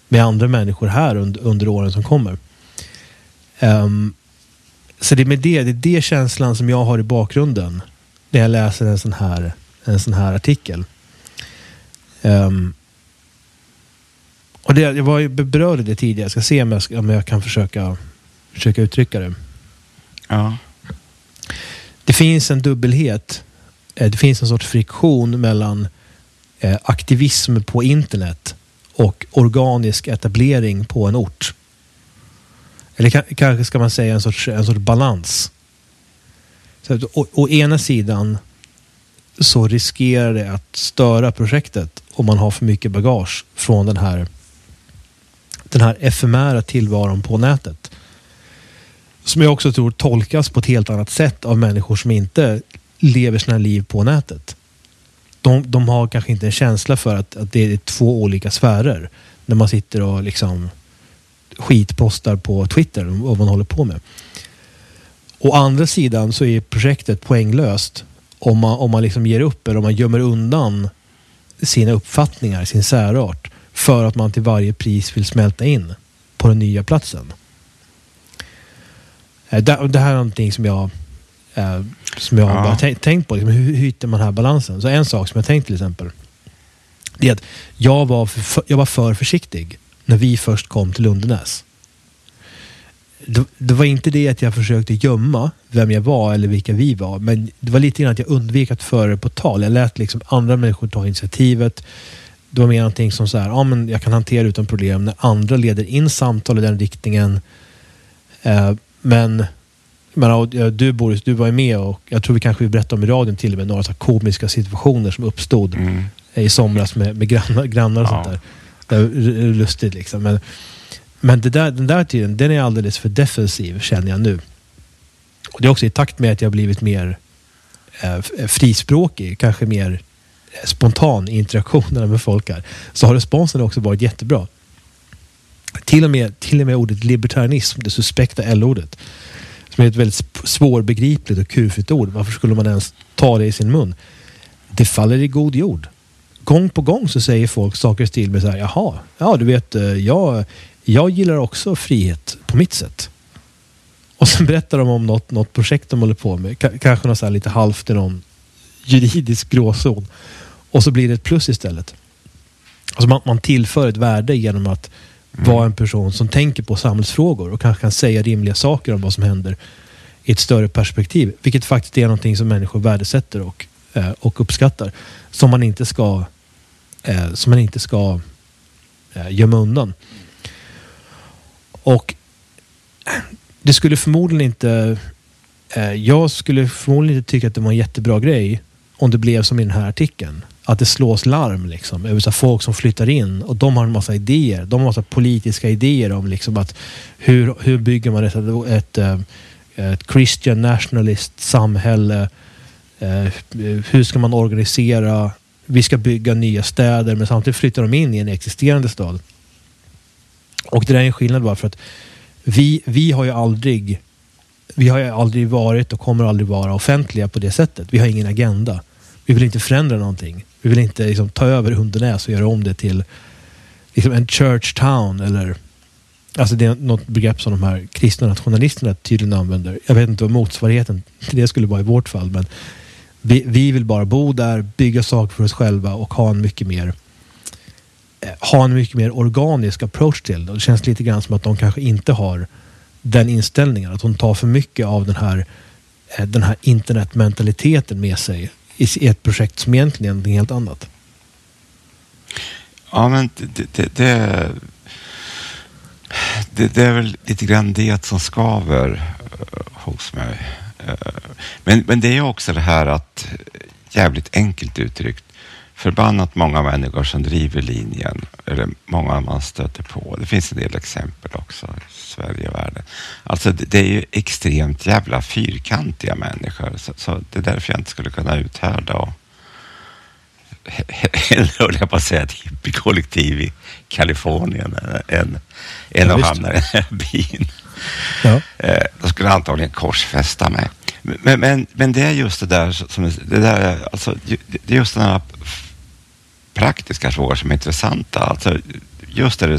med andra människor här under åren som kommer. Så det är det känslan som jag har i bakgrunden när jag läser en sån här artikel. Och jag var ju berörd det tidigare. Jag ska se om jag kan försöka uttrycka det. Ja. Det finns en dubbelhet. Det finns en sorts friktion mellan aktivism på internet och organisk etablering på en ort. Eller kanske ska man säga en sorts balans. Så att, å ena sidan så riskerar det att störa projektet om man har för mycket bagage från den här efemära tillvaron på nätet. Som jag också tror tolkas på ett helt annat sätt av människor som inte lever sina liv på nätet. De har kanske inte en känsla för att det är två olika sfärer när man sitter och liksom skitpostar på Twitter och vad man håller på med. Å andra sidan så är projektet poänglöst om man liksom ger upp eller om man gömmer undan sina uppfattningar, sin särart för att man till varje pris vill smälta in på den nya platsen. Det här är någonting som jag har bara tänkt på. Liksom, hur hittar man den här balansen? Så en sak som jag tänkt till exempel, det är att jag var för försiktig när vi först kom till Lundenäs. Det var inte det att jag försökte gömma vem jag var eller vilka vi var, men det var lite grann att jag undvek att föra det på tal. Jag lät liksom andra människor ta initiativet. Det var mer någonting som så här, men jag kan hantera utan problem när andra leder in samtal i den riktningen. Men du Boris, du var ju med och jag tror vi kanske berättade om i radion till och med några så komiska situationer som uppstod i somras med grannar och sånt där. Det är lustigt liksom. Men den där tiden, den är alldeles för defensiv känner jag nu. Och det är också i takt med att jag blivit mer frispråkig, kanske mer spontan i interaktionerna med folk här, så har responsen också varit jättebra. Till och med ordet libertarianism, det suspekta L-ordet, som är ett väldigt svårbegripligt och kufigt ord. Varför skulle man ens ta det i sin mun? Det faller i god jord. Gång på gång så säger folk saker i stil med så här, jaha, ja du vet, jag gillar också frihet på mitt sätt. Och sen berättar de om något projekt de håller på med. Kanske något så här lite halvt i någon juridisk gråzon. Och så blir det ett plus istället. Alltså man tillför ett värde genom att vara en person som tänker på samhällsfrågor och kanske kan säga rimliga saker om vad som händer i ett större perspektiv. Vilket faktiskt är någonting som människor värdesätter och uppskattar. Som man inte ska gömma undan. Och det skulle förmodligen inte jag skulle förmodligen inte tycka att det var en jättebra grej om det blev som i den här artikeln. Att det slås larm liksom, över så folk som flyttar in och de har en massa idéer. De har en massa politiska idéer om liksom att hur bygger man ett Christian nationalist samhälle. Hur ska man organisera? Vi ska bygga nya städer, men samtidigt flyttar de in i en existerande stad. Och det där är en skillnad bara för att vi har ju aldrig varit och kommer aldrig vara offentliga på det sättet. Vi har ingen agenda. Vi vill inte förändra någonting. Vi vill inte liksom ta över Hundenäs och göra om det till liksom en church town eller alltså det är något begrepp som de här kristna nationalisterna tydligen använder. Jag vet inte vad motsvarigheten till det skulle vara i vårt fall, men vi vill bara bo där, bygga saker för oss själva och ha en mycket mer organisk approach till det. Det känns lite grann som att de kanske inte har den inställningen, att de tar för mycket av den här internetmentaliteten med sig i ett projekt som egentligen är något helt annat. Ja, men det är väl lite grann det som skaver hos mig. Men det är också det här att, jävligt enkelt uttryckt, förbannat många människor som driver linjen, eller många man stöter på. Det finns en del exempel också i Sverige och världen. Alltså det är ju extremt jävla fyrkantiga människor, så det är därför jag inte skulle kunna uthärda och höll jag på att säga ett hippiekollektiv i Kalifornien än att hamna i den här byn. Ja. Då skulle jag antagligen korsfästa mig. Men det är just det där alltså, det är just den här praktiska frågor som är intressanta. Alltså just det